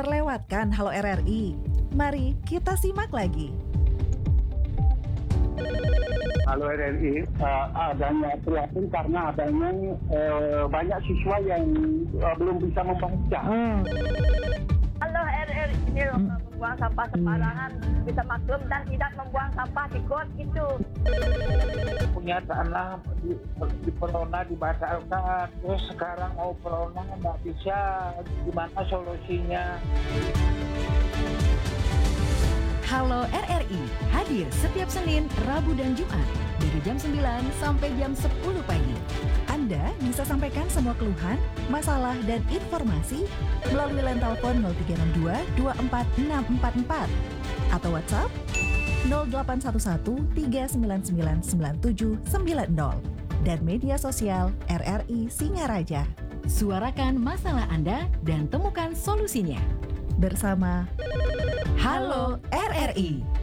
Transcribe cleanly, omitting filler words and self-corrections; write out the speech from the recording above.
terlewatkan Halo RRI. Mari kita simak lagi. Halo RRI, adanya prihatin karena adanya banyak siswa yang belum bisa membaca. Halo RRI, ini loh membuang sampah sembarangan, bisa maklum dan tidak membuang sampah di got itu. Punya tanah di Pelona dibatalkan, terus sekarang mau Pelona nggak bisa, gimana solusinya? Halo RRI, hadir setiap Senin, Rabu, dan Jumat dari jam 9 sampai jam 10 pagi. Anda bisa sampaikan semua keluhan, masalah, dan informasi melalui line telepon 0362 24 644 atau WhatsApp 0811 399 9790 dan media sosial RRI Singaraja. Suarakan masalah Anda dan temukan solusinya. Bersama Halo RRI.